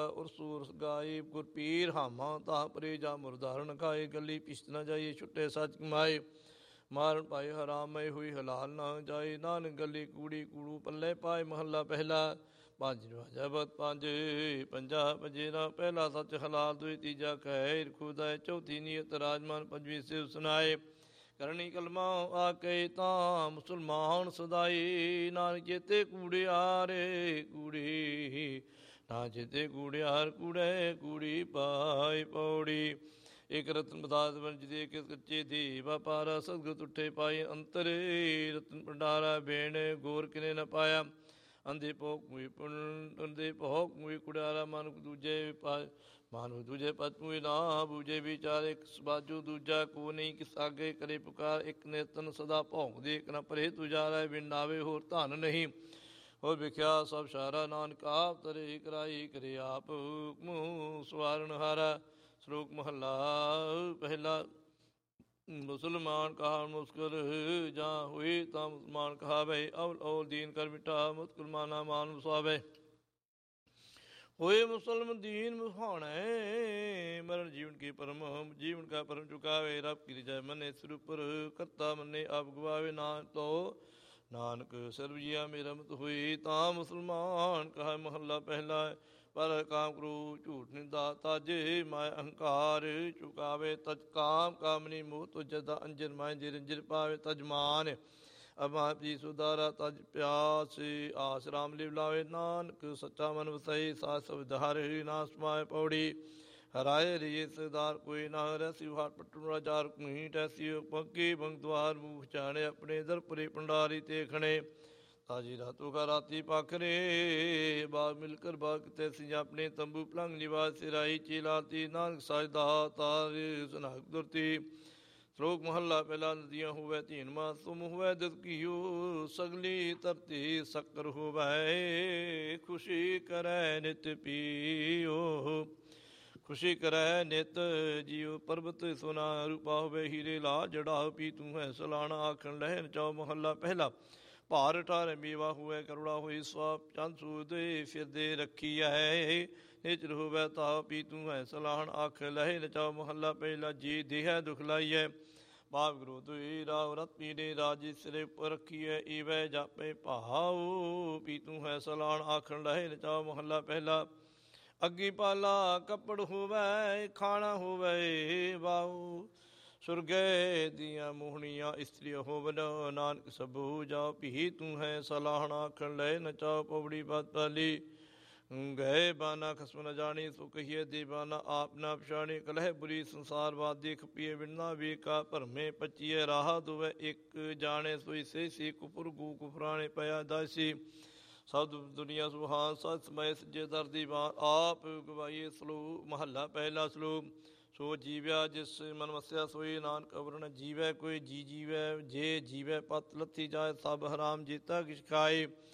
ਉਰਸੂਰ ਗਾਏ ਗੁਰ ਪੀਰ ਹਾਮਾ ਤਾਂ ਪਰੇ ਜਾ ਮੁਰਦਾਰਨ ਖਾਏ ਗਲੀ ਪਿਸ਼ਤ ਨਾ ਜਾਈਏ ਛੁੱਟੇ ਸੱਚ ਕਮਾਏ ਮਾਰਨ ਪਾਏ ਹਰਾਮੇ ਹੋਈ ਹਲਾਲ ਨਾ ਜਾਏ ਨਾਨਕ ਗਲੀ ਕੂੜੀ ਕੂੜੂ ਪੱਲੇ ਪਾਏ ਮਹੱਲਾ ਪਹਿਲਾ ਪੰਜ ਜਬਤ ਪੰਜ ਪੰਜਾ ਪੰਜੇ ਨਾ ਪਹਿਲਾ ਸੱਚ ਹਲਾਲ ਦੁਈ ਤੀਜਾ ਖੈਰ ਖੁਦਾ ਚੌਥੀ ਨੀਅਤ ਰਾਜਮਾਨ ਪੰਜਵੀਂ ਸਿਵ ਸੁਨਾਏ ਕਰਨੀ ਕਲਮਾ ਆ ਕੇ ਤਾਂ ਮੁਸਲਮਾਨ ਸਦਾਈ ਨਾਨਕ ਚੇਤੇ ਕੂੜਿਆਰੇ ਕੂੜੀ ਨਾ ਚੇਤੇ ਕੂੜਿਆਰ ਕੂੜੇ ਕੂੜੀ ਪਾਈ ਪੌੜੀ ਇੱਕ ਰਤਨ ਬਦਾਸ ਵੰਜ ਦੇ ਕੇ ਕੱਚੇ ਦੀ ਵਪਾਰਾ ਸਤਗੁਰ ਉੱਠੇ ਪਾਏ ਅੰਤਰੇ ਰਤਨ ਭੰਡਾਰਾ ਬੇਣ ਗੋਰ ਕਿਨੇ ਨ ਪਾਇਆ ਅੰਧੇ ਭੋਗ ਮੂਈ ਅੰਧੇ ਭੋਗ ਮੂਈ ਕੁੜਿਆਰਾ ਮਾਨੁਕ ਦੂਜੇ ਮਾਨੁ ਦੂਜੇ ਪਤ ਮੂਈ ਨਾ ਬੂਝੇ ਵਿਚਾਰ ਇੱਕ ਬਾਜੂ ਦੂਜਾ ਕੋ ਨਹੀਂ ਕਿਸ ਆਗੇ ਕਰੇ ਪੁਕਾਰ ਇੱਕ ਨੇਤਨ ਸਦਾ ਭੌਂਕਦੇ ਇੱਕ ਨਾ ਪਰੇ ਤੁਜਾਰਾ ਬਿਨ ਆਵੇ ਹੋਰ ਧਨ ਨਹੀਂ ਹੋਰ ਵਿਖਿਆ ਸਭ ਸਾਰਾ ਨਾਨਕ ਆਪ ਤਰੇ ਕਰਾਈ ਕਰੇ ਆਪ ਮੂੰਹ ਸਵਾਰਨ ਹਾਰਾ ਸ਼ਲੋਕ ਮਹੱਲਾ ਪਹਿਲਾ ਮੁਸਲਮਾਨ ਕਹਾ ਮੁਸਕਰ ਜਾਂ ਹੋਈ ਤਾਂ ਮੁਸਲਮਾਨ ਕਹਾਵੇ ਅਵਲ ਔਲ ਦੀਨ ਕਰ ਮਿਟਾ ਮੁਸਕਲ ਮਾਨਾ ਮਾਨ ਵਸਾਵੇ ਹੋਏ ਮੁਸਲਮ ਦੀਨ ਮੁਹਾਣੇ ਮਰਨ ਜੀਵਨ ਕੀ ਪਰਮ ਜੀਵਨ ਕਾ ਪਰਮ ਚੁਕਾਵੇ ਰੱਬ ਕੀ ਜੈ ਮਨੇ ਸਰੂਪਰ ਕਰਤਾ ਮੰਨੇ ਆਪ ਗਵਾਵੇ ਨਾ ਤੋ ਨਾਨਕ ਸਰਬਜੀਆ ਮੇਰਾ ਮਤ ਹੋਈ ਤਾਂ ਮੁਸਲਮਾਨ ਕਹਾ ਮਹੱਲਾ ਪਹਿਲਾ ਪਰ ਕਾਮ ਕਰੂ ਝੂਠ ਨਿੰਦਾ ਤਾਜੇ ਮਾਇ ਅਹੰਕਾਰ ਚੁਕਾਵੇ ਤਜ ਕਾਮ ਕਾਮਨੀ ਮੋਹ ਤੁਜਦਾ ਅੰਜਨ ਮਾਇ ਨਿਰੰਜਨ ਪਾਵੇ ਤਜਮਾਨ ਅਮਾ ਪੀ ਸੁਦਾਰਾ ਤਜ ਪਿਆਸ ਆਸ ਰਾਮ ਲਿਵ ਲਾਵੇ ਨਾਨਕ ਸੱਚਾ ਮਨ ਵਸਈ ਸਾਸ ਸੁਧਾਰ ਨਾਸ ਮਾਇ ਪੌੜੀ ਹਰਾਏ ਰੀਏ ਸਰਦਾਰ ਕੋਈ ਨਾ ਰਸੀ ਹਾਟ ਪਟੂ ਰਾਜਾਰ ਕੁਹੀ ਟੈਸੀ ਪੱਕੀ ਬੰਗ ਦਵਾਰ ਮੂਖ ਚਾਣੇ ਆਪਣੇ ਦਰ ਪੁਰੇ ਪੰਡਾਰੀ ਤੇ ਖਣੇ ਤਾਜੀ ਰਾਤੋਂ ਕਾ ਰਾਤੀ ਪਾਖਰੇ ਬਾਗ ਮਿਲਕਰ ਬਾਗ ਤੇ ਸੀ ਆਪਣੇ ਤੰਬੂ ਪਲੰਗ ਨਿਵਾਸ ਸਿਰਾਈ ਚੀਲਾਤੀ ਨਾਨਕ ਸਾਜਦਾ ਤਾਰ ਸੁਨਾਕ ਦੁਰਤੀ ਸ਼ਲੋਕ ਮਹੱਲਾ ਪਹਿਲਾ ਨਦੀਆਂ ਹੋਵੇ ਧੀਨ ਮਾ ਤੁਮ ਹੋਵੇ ਦਿਤ ਕੀਓ ਸਗਲੀ ਧਰਤੀ ਸ਼ੱਕਰ ਹੋਵੇ ਖੁਸ਼ੀ ਕਰੈ ਨਿਤ ਪੀਓ ਖੁਸ਼ੀ ਕਰੈ ਨਿਤ ਜੀਉ ਪਰਬਤ ਸੋਨਾ ਰੂਪਾ ਹੋਵੇ ਹੀਰੇ ਲਾ ਜੜਾ ਪੀ ਤੂੰ ਹੈ ਸਲਾਣਾ ਆਖਣ ਲਹਿਨ ਚਾਉ ਮਹੱਲਾ ਪਹਿਲਾ ਭਾਰ ਠਾਰ ਮੇਵਾ ਹੋਵੇ ਕਰੁੜਾ ਹੋਈ ਸਵਾ ਚੰਦ ਸੂਦੇ ਫਿਰਦੇ ਰੱਖੀ ਹੈ ਨਿਚਰ ਹੋਵੇ ਤਾ ਪੀ ਤੂੰ ਹੈ ਸਲਾਹਣ ਆਖ ਲਹੇ ਨਚਾਓ ਮਹੱਲਾ ਪਹਿਲਾ ਜੀ ਦੇਹ ਦੁਖ ਲਾਈਐ ਬਾਪ ਗੁਰੂ ਤੁਈ ਰਾਵ ਰਤ ਪੀਨੇ ਰਾਜੀ ਸਿਰੇ ਉੱਪਰ ਰੱਖੀਐ ਈਵੈ ਜਾਪੇ ਭਾਉ ਪੀ ਤੂੰ ਹੈ ਸਲਾਹਣ ਆਖਣ ਲਹੇ ਨਚਾਓ ਮਹੱਲਾ ਪਹਿਲਾ ਅੱਗੀ ਪਾਲਾ ਕੱਪੜ ਹੋਵੇ ਖਾਣਾ ਹੋਵੇ ਬਾਉ ਸੁਰਗੇ ਦੀਆਂ ਮੋਹਣੀਆਂ ਇਸਤਰੀਆਂ ਹੋਵਨ ਨਾਨਕ ਸਭੂ ਜਾ ਭੀ ਤੂੰ ਹੈ ਸਲਾਹਣਾ ਆਖਣ ਲੈ ਨਚਾਓ ਪੌੜੀ ਬਾਤ ਪਾਲੀ ਗਏ ਬਾਨਾ ਖਸਮ ਨ ਜਾਣੀ ਸੋ ਕਹੀਏ ਦੀਵਾਨਾ ਆਪ ਨਾ ਪਛਾਣੀ ਕਲਹਿ ਬੁਰੀ ਸੰਸਾਰ ਬਾਦ ਦੇਖ ਪੀਏ ਬਿਨਾ ਵੀ ਕਾ ਭਰਮੇ ਪਚੀਏ ਰਾਹ ਦੁਵੇ ਇੱਕ ਜਾਣੇ ਸੋਈ ਸੇ ਕੁਪੁਰ ਗੂ ਕੁਫਰਾਣੇ ਪਿਆ ਦਾਸੀ ਸਭ ਦੁਨੀਆ ਸੁਹਾਨ ਸਤ ਸਮੈ ਸੱਜੇ ਦਰ ਦੀ ਬਾਤ ਆਪ ਗਵਾਈਏ ਸਲੋਕ ਮਹੱਲਾ ਪਹਿਲਾ ਸਲੋਕ ਸੋ ਜੀਵਿਆ ਜਿਸ ਮਨ ਵਸਿਆ ਸੋਈ ਨਾਨਕ ਅਵਰਨ ਜੀਵੈ ਕੋਈ ਜੀ ਜੀਵੈ ਜੇ ਜੀਵੈ ਪਤ ਲੱਥੀ ਜਾਏ ਸਭ ਹਰਾਮ ਜੀਤਾ ਕਿਛ ਖਾਏ